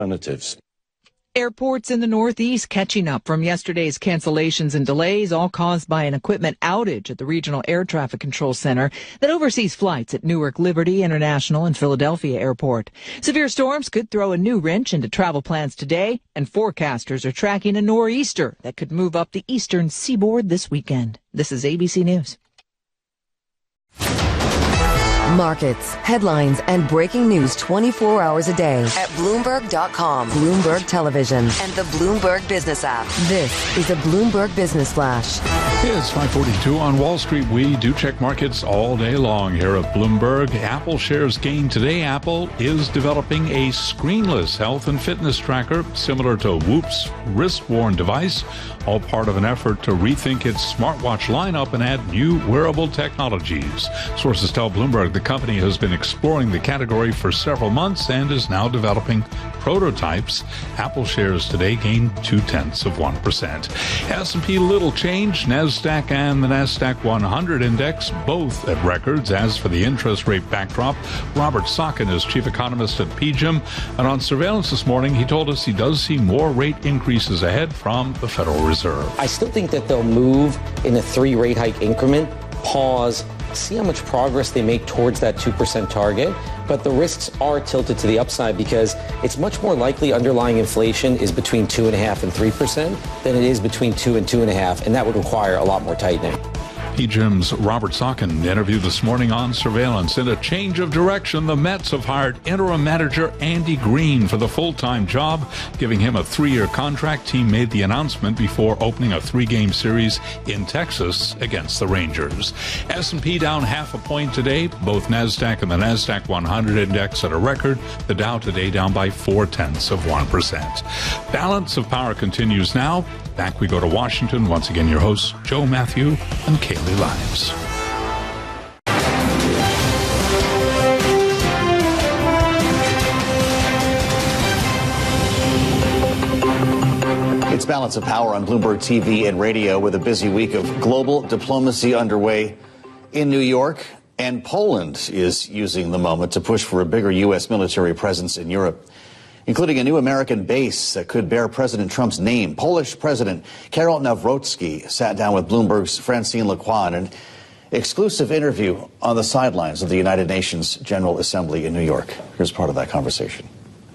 alternatives. Airports in the Northeast catching up from yesterday's cancellations and delays, all caused by an equipment outage at the Regional Air Traffic Control Center that oversees flights at Newark Liberty International and Philadelphia Airport. Severe storms could throw a new wrench into travel plans today, and forecasters are tracking a nor'easter that could move up the eastern seaboard this weekend. This is ABC News. Markets, headlines, and breaking news 24 hours a day at Bloomberg.com, Bloomberg Television, and the Bloomberg Business app. This is a Bloomberg Business Flash. It's 5:42 on Wall Street. We do check markets all day long here at Bloomberg. Apple shares gain today. Apple is developing a screenless health and fitness tracker similar to Whoop's wrist-worn device, all part of an effort to rethink its smartwatch lineup and add new wearable technologies. Sources tell Bloomberg the company has been exploring the category for several months and is now developing prototypes. Apple shares today gained 0.2%. S&P little change. NASDAQ and the NASDAQ 100 index both at records. As for the interest rate backdrop, Robert Socken is chief economist at PGIM, and on surveillance this morning he told us he does see more rate increases ahead from the Federal Reserve. I still think that they'll move in a 3 rate hike increment, pause, see how much progress they make towards that 2% target. But the risks are tilted to the upside because it's much more likely underlying inflation is between 2.5% and 3% than it is between 2 and 2.5%, and that would require a lot more tightening. PGIM's Robert Socken interviewed this morning on surveillance. In a change of direction, the Mets have hired interim manager Andy Green for the full-time job, giving him a 3-year contract. Team made the announcement before opening a 3-game series in Texas against the Rangers. S&P down 0.5 point today. Both NASDAQ and the NASDAQ 100 index at a record. The Dow today down by 0.4%. Balance of Power continues now. Back we go to Washington. Once again, your hosts, Joe Matthew and Kaylee Lyons. It's Balance of Power on Bloomberg TV and radio with a busy week of global diplomacy underway in New York. And Poland is using the moment to push for a bigger U.S. military presence in Europe, including a new American base that could bear President Trump's name. Polish President Karol Nawrocki sat down with Bloomberg's Francine Lacqua in an exclusive interview on the sidelines of the United Nations General Assembly in New York. Here's part of that conversation.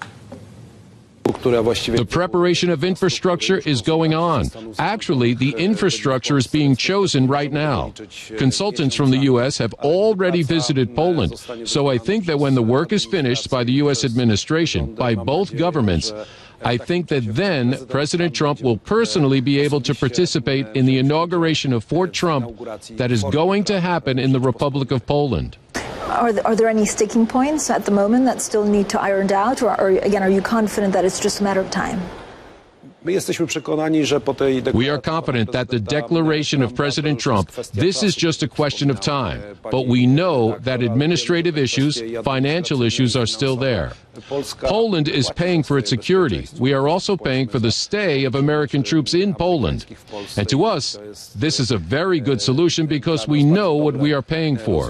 The preparation of infrastructure is going on. Actually, the infrastructure is being chosen right now. Consultants from the U.S. have already visited Poland. So I think that when the work is finished by the U.S. administration, by both governments, I think that then President Trump will personally be able to participate in the inauguration of Fort Trump that is going to happen in the Republic of Poland. Are there any sticking points at the moment that still need to iron out, or again, are you confident that it's just a matter of time? We are confident that the declaration of President Trump, this is just a question of time. But we know that administrative issues, financial issues are still there. Poland is paying for its security. We are also paying for the stay of American troops in Poland. And to us, this is a very good solution because we know what we are paying for.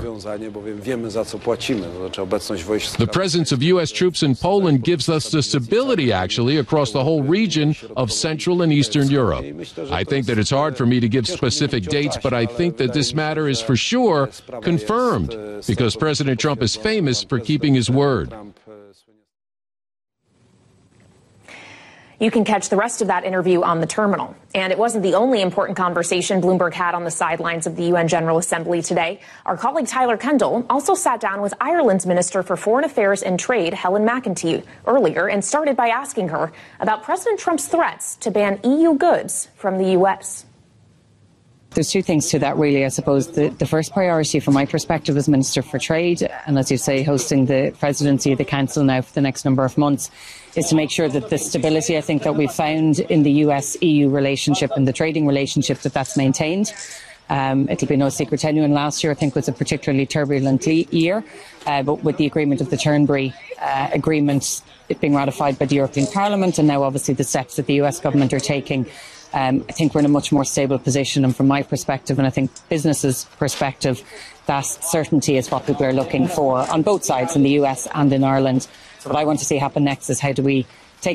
The presence of U.S. troops in Poland gives us the stability, actually, across the whole region of Central and Eastern Europe. I think that it's hard for me to give specific dates, but I think that this matter is for sure confirmed because President Trump is famous for keeping his word. You can catch the rest of that interview on the terminal. And it wasn't the only important conversation Bloomberg had on the sidelines of the UN General Assembly today. Our colleague Tyler Kendall also sat down with Ireland's Minister for Foreign Affairs and Trade, Helen McEntee, earlier and started by asking her about President Trump's threats to ban EU goods from the U.S. There's two things to that, really. I suppose the first priority from my perspective as Minister for Trade, and as you say, hosting the presidency of the Council now for the next number of months, is to make sure that the stability, I think, that we've found in the US-EU relationship and the trading relationship, that's maintained. It'll be no secret to anyone, last year I think was a particularly turbulent year, but with the agreement of the Turnberry Agreement, it being ratified by the European Parliament, and now obviously the steps that the US government are taking, I think we're in a much more stable position. And from my perspective, and I think businesses' perspective, that certainty is what people are looking for on both sides, in the US and in Ireland. So what I want to see happen next is how do we